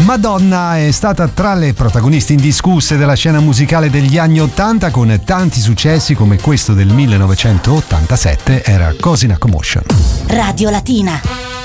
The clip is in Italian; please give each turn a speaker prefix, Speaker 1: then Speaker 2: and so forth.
Speaker 1: Madonna è stata tra le protagoniste indiscusse della scena musicale degli anni 80 con tanti successi come questo del 1987, era Così in a Commotion.
Speaker 2: Radio Latina.